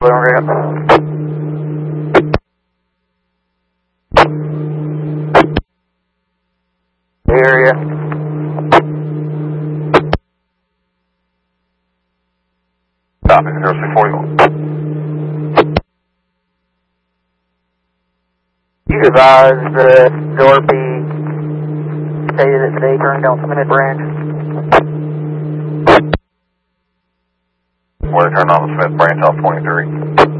Area. Copy, 0641. You advise that Dorothy stated that today turned down Smith Branch. We're turning on the Smith Branch off 23.